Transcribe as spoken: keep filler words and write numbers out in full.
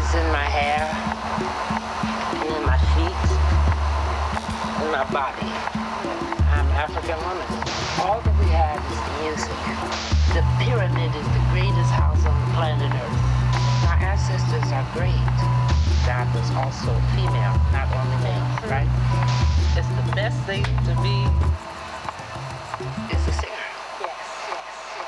It's in my hair, and in my feet, in my body. I'm African woman. All that we have is music. The pyramid is the greatest house on the planet Earth. Our ancestors are great. God was also female, not only male, right? It's the best thing to be